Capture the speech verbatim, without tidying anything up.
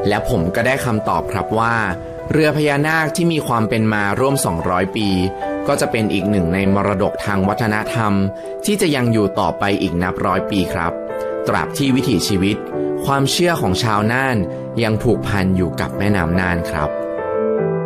และผมก็ได้คำตอบครับว่าเรือพญานาคที่มีความเป็นมาร่วมสองร้อยปีก็จะเป็นอีกหนึ่งในมรดกทางวัฒนธรรมที่จะยังอยู่ต่อไปอีกนับร้อยปีครับตราบที่วิถีชีวิตความเชื่อของชาวน่านยังผูกพันอยู่กับแม่น้ำน่านครับ